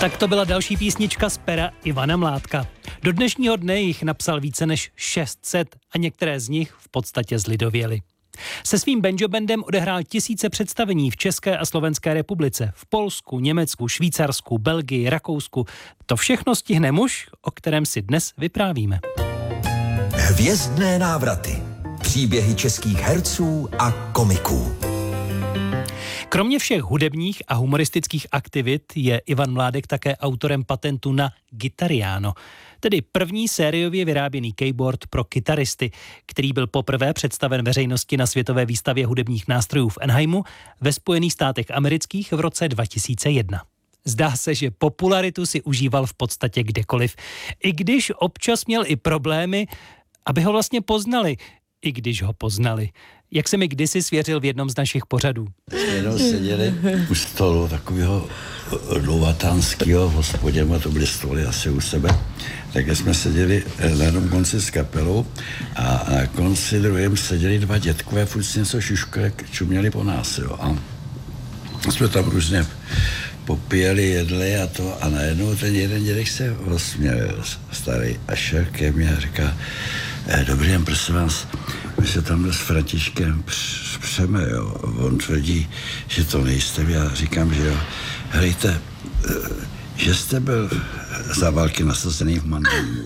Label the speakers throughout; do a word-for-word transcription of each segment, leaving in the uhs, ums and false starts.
Speaker 1: Tak to byla další písnička z pera Ivana Mládka. Do dnešního dne jich napsal více než šest set a některé z nich v podstatě zlidověly. Se svým banjo bandem odehrál tisíce představení v České a Slovenské republice, v Polsku, Německu, Švýcarsku, Belgii, Rakousku. To všechno stihne muž, o kterém si dnes vyprávíme.
Speaker 2: Hvězdné návraty. Příběhy českých herců a komiků.
Speaker 1: Kromě všech hudebních a humoristických aktivit je Ivan Mládek také autorem patentu na Guitariano, tedy první sériově vyráběný keyboard pro kytaristy, který byl poprvé představen veřejnosti na světové výstavě hudebních nástrojů v Anaheimu ve Spojených státech amerických v roce dva tisíce jedna. Zdá se, že popularitu si užíval v podstatě kdekoliv, i když občas měl i problémy, aby ho vlastně poznali, i když ho poznali. Jak se mi kdysi svěřil v jednom z našich pořadů.
Speaker 3: Jenom seděli u stolu takového dlouhatánského v hospodě, a to byly stoly asi u sebe, tak jsme seděli na jednom konci s kapelou a na konci druhém seděli dva dětkové, furt něco šuškali, čuměli po nás, jo. A jsme tam různě popíjeli, jedli a to a najednou ten jeden dědek se osměl, starý, a šel ke mně a říká: Dobrý den, prosím vás, my se tam s Františkem přeme, jo. On tvrdí, že to nejste vy, já říkám, že jo. Helejte, že jste byl za války nasazený v Mandelu.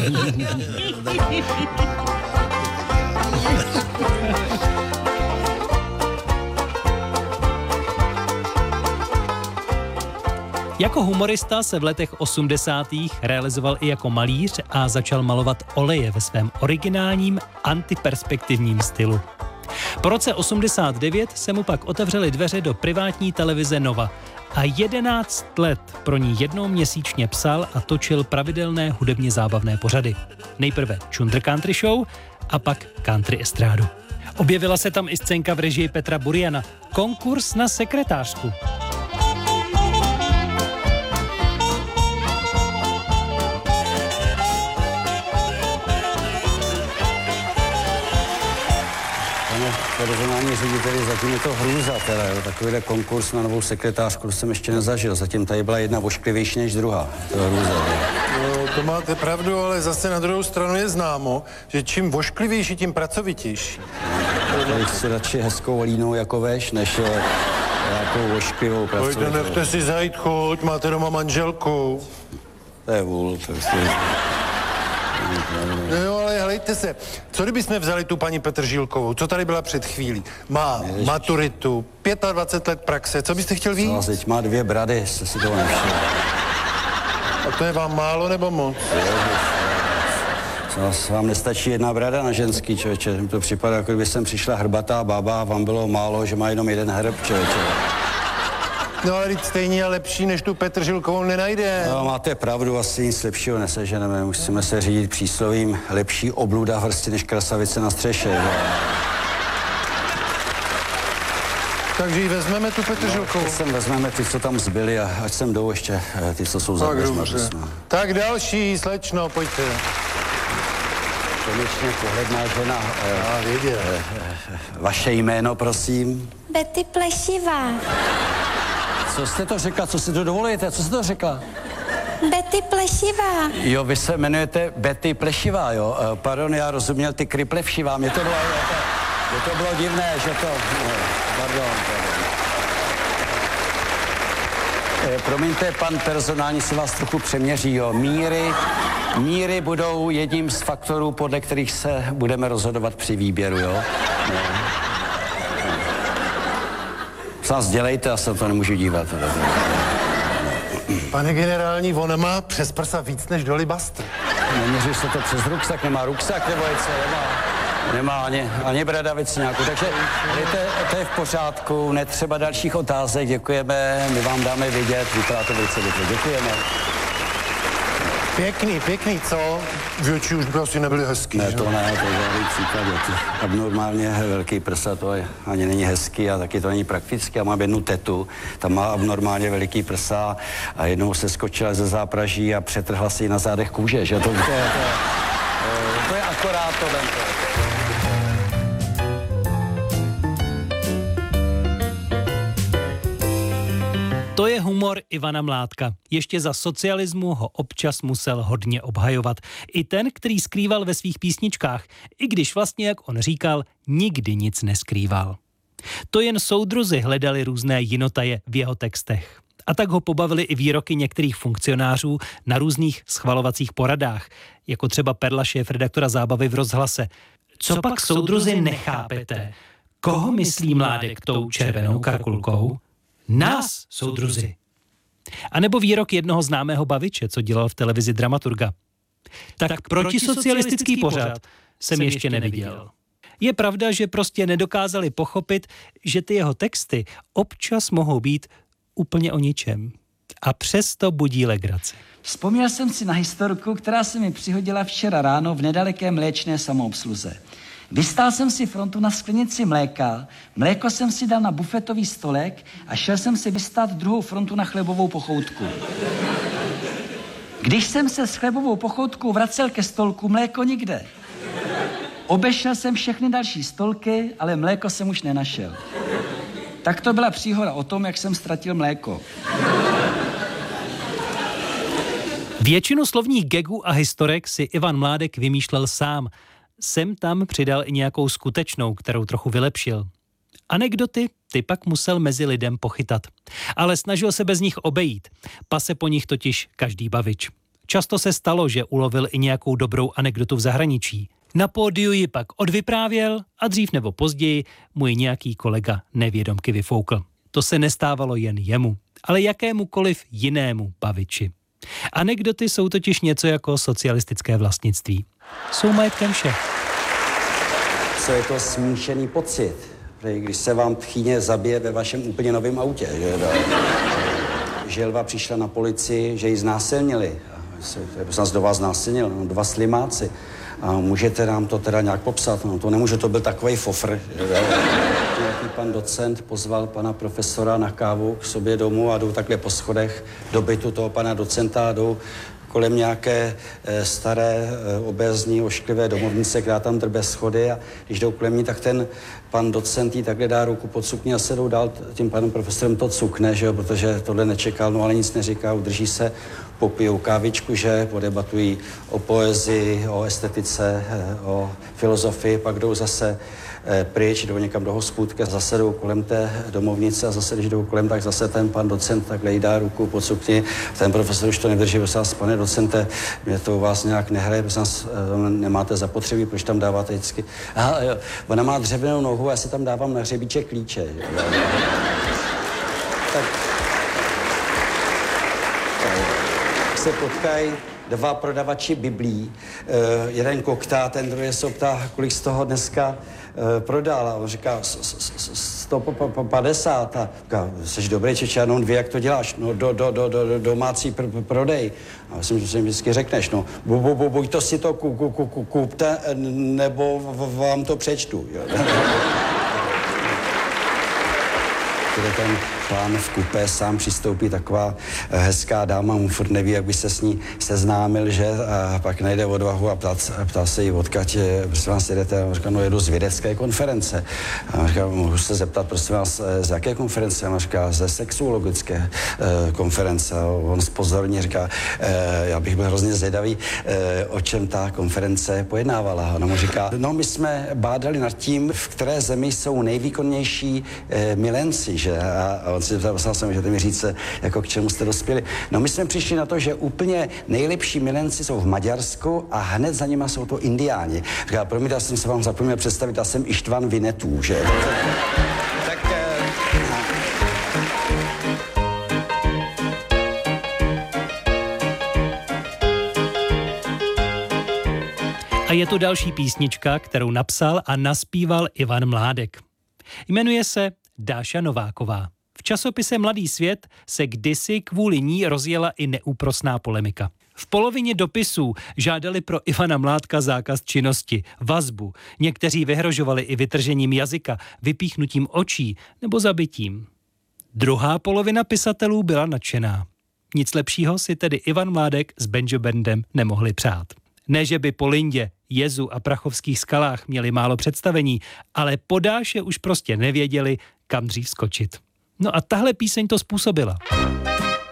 Speaker 1: Jako humorista se v letech osmdesátých realizoval i jako malíř a začal malovat oleje ve svém originálním antiperspektivním stylu. Po roce osmdesát devět se mu pak otevřely dveře do privátní televize Nova a jedenáct let pro ní jednou měsíčně psal a točil pravidelné hudebně zábavné pořady. Nejprve Chunder Country Show a pak Country Estrádu. Objevila se tam i scénka v režii Petra Buriana, konkurs na sekretářku.
Speaker 3: Personální řediteli, zatím je to hrůza, teda, jo. Takovýhle konkurs na novou sekretářku jsem ještě nezažil. Zatím tady byla jedna vošklivější než druhá. To je hrůza.
Speaker 4: No, to máte pravdu, ale zase na druhou stranu je známo, že čím vošklivější, tím pracovitější.
Speaker 3: Tady chci radši hezkou línou jako veš, než nějakou vošklivou pracovitou.
Speaker 4: Pojďte, nechte si zajít chuť, máte doma manželku.
Speaker 3: To je vůl, to je stejný.
Speaker 4: No jo, ale hlejte se, co kdyby jsme vzali tu paní Petržílkovou, co tady byla před chvílí? Má Ježiš. maturitu, dvacet pět let praxe, co byste chtěl víc?
Speaker 3: No, teď má dvě brady, jste si toho nevšiml.
Speaker 4: A to je vám málo nebo moc?
Speaker 3: Co, vám nestačí jedna brada na ženský, člověče, mi to připadá, jako kdyby sem přišla hrbatá bába a vám bylo málo, že má jenom jeden hrb, člověče.
Speaker 4: No ale teď stejně lepší, než tu Petržílkovou nenajde.
Speaker 3: No, máte pravdu, asi nic lepšího neseženeme. Musíme se řídit příslovím: lepší obluda v hrsti než krasavice na střeše. Jo.
Speaker 4: Takže ji vezmeme tu Petržílkovou.
Speaker 3: No, sem vezmeme ty, co tam zbyli, a ať sem jdou ještě ty, co jsou za dveřma.
Speaker 4: Tak další, slečno, pojďte.
Speaker 3: Konečně pohledná žena.
Speaker 4: Já věděl.
Speaker 3: Vaše jméno, prosím.
Speaker 5: Betty Plešivá.
Speaker 3: Co jste to řekla? Co si to dovolujete? Co jste to řekla?
Speaker 5: Betty Plešivá.
Speaker 3: Jo, vy se jmenujete Betty Plešivá, jo? Pardon, já rozuměl ty kriplevšivá. Mě to bylo, to, to bylo divné, že to... No, pardon, pardon. Eh, promiňte, pan personální si vás trochu přeměří, jo? Míry, míry budou jedním z faktorů, podle kterých se budeme rozhodovat při výběru, jo? No. Nás dělejte, já se to nemůžu dívat.
Speaker 4: Pane generální, ona má přes prsa víc než Dolly Buster.
Speaker 3: Neměří se to přes ruksak, nemá ruksak, nebo je co, nemá, nemá ani, ani bradavici nějakou. Takže to, to je v pořádku, netřeba dalších otázek, děkujeme, my vám dáme vidět, vypadá to velice dobře, děkujeme.
Speaker 4: Pěkný, pěkný, co? Větší už by asi nebyly hezký,
Speaker 3: Ne,
Speaker 4: že?
Speaker 3: to ne, to je žádný příklad. Abnormálně velký prsa, to je, ani není hezký a taky to není praktický. Já mám jednu tetu, tam má abnormálně veliký prsa a jednou se skočila ze zápraží a přetrhla si ji na zádech kůže, že? To, to, to, to, to je akorát to, to.
Speaker 1: To je humor Ivana Mládka. Ještě za socialismu ho občas musel hodně obhajovat. I ten, který skrýval ve svých písničkách, i když vlastně, jak on říkal, nikdy nic neskrýval. To jen soudruzi hledali různé jinotaje v jeho textech. A tak ho pobavili i výroky některých funkcionářů na různých schvalovacích poradách, jako třeba Perla, šéfredaktora Zábavy v Rozhlase. Co pak, soudruzi, nechápete? Koho myslí Mládek tou červenou karkulkou? Nás, soudruzi. A nebo výrok jednoho známého baviče, co dělal v televizi dramaturga. Tak, tak protisocialistický pořad jsem ještě neviděl. Je pravda, že prostě nedokázali pochopit, že ty jeho texty občas mohou být úplně o ničem. A přesto budí legraci.
Speaker 6: Vzpomněl jsem si na historku, která se mi přihodila včera ráno v nedaleké mléčné samoobsluze. Vystál jsem si frontu na sklenici mléka, mléko jsem si dal na bufetový stolek a šel jsem si vystát druhou frontu na chlebovou pochoutku. Když jsem se s chlebovou pochoutkou vracel ke stolku, mléko nikde. Obešel jsem všechny další stolky, ale mléko jsem už nenašel. Tak to byla příhoda o tom, jak jsem ztratil mléko.
Speaker 1: Většinu slovních gagů a historek si Ivan Mládek vymýšlel sám. Sem tam přidal i nějakou skutečnou, kterou trochu vylepšil. Anekdoty ty pak musel mezi lidem pochytat. Ale snažil se bez nich obejít. Pase po nich totiž každý bavič. Často se stalo, že ulovil i nějakou dobrou anekdotu v zahraničí. Na pódiu ji pak odvyprávěl a dřív nebo později mu ji nějaký kolega nevědomky vyfoukl. To se nestávalo jen jemu, ale jakémukoliv jinému baviči. Anekdoty jsou totiž něco jako socialistické vlastnictví. Jsou majetkem všech.
Speaker 7: Co je to smíšený pocit, když se vám tchýně zabije ve vašem úplně novém autě. Že želva přišla na policii, že ji znásilnili. Prosím, do vás znásilnil, no, dva slimáci. A můžete nám to teda nějak popsat? No, to nemůže, to byl takovej fofr. Nějaký pan docent pozval pana profesora na kávu k sobě domů a jdou takhle po schodech do bytu toho pana docenta a jdou kolem nějaké e, staré, e, obézní, ošklivé domovnice, která tam drbe schody a když jdou kolem ní, tak ten pan docent jí takhle dá ruku pod sukni a se jdou dál, tím panem profesorem to cukne, že jo, protože tohle nečekal, no ale nic neříká, udrží se, popijou kávičku, že podebatují o poezii, o estetice, e, o filozofii, pak jdou zase e, pryč, jdou někam do hospůdky, zase jdou kolem té domovnice a zase, když jdou kolem, tak zase ten pan docent takhle jí dá ruku pod sukni, ten profesor už to nevydrží, prosím vás, pane docente, mě to u vás nějak nehraje, prosím vás, nemáte zapotřebí, proč tam dáváte vždycky? Aha, jo, ona má dřevěnou nohu, já si tam dávám na hřebíček klíče. Tak, tak se potkají dva prodavači biblí, uh, jeden koktá, ten druhý se ptá, kolik z toho dneska uh, prodal. A on říká sto padesát. A říká, jsi dobrý Čeče, jenom dvě, jak to děláš? No do, do, do, do domácí pr- prodej. A myslím, že si vždycky řekneš, no bu, bu, bu, buď to si to ku, ku, ku, kupte, nebo vám to přečtu. Jo. Kde ten pán v kupé sám přistoupí taková hezká dáma, mu furt neví, jak by se s ní seznámil, že? A pak najde odvahu a ptá, ptá se jí, odkud, prosím vás, jedete? A on říká, no jedu z vědecké konference. A on říká, mohu se zeptat, prosím vás, z jaké konference? A on říká, ze sexuologické eh, konference. A on zpozorně říká, eh, já bych byl hrozně zvědavý, eh, o čem ta konference pojednávala. A ona mu říká, no my jsme bádali nad tím, v které zemi jsou nejvýkonnější eh, milenci, že? A, a on si ptal, jsem, můžete mi říct, jako k čemu jste dospěli. No my jsme přišli na to, že úplně nejlepší milenci jsou v Maďarsku a hned za nima jsou to indiáni. Říká, promiňte, já jsem se vám zapomněl představit, já jsem Ištvan Vinetů, že? Tak...
Speaker 1: A je tu další písnička, kterou napsal a naspíval Ivan Mládek. Jmenuje se Dáša Nováková. V časopise Mladý svět se kdysi kvůli ní rozjela i neúprosná polemika. V polovině dopisů žádali pro Ivana Mládka zákaz činnosti, vazbu. Někteří vyhrožovali i vytržením jazyka, vypíchnutím očí nebo zabitím. Druhá polovina pisatelů byla nadšená. Nic lepšího si tedy Ivan Mládek s Benjo Bandem nemohli přát. Ne, že by po Lindě, Jezu a Prachovských skalách měli málo představení, ale po Dáše už prostě nevěděli, kam dřív skočit. No a tahle píseň to způsobila.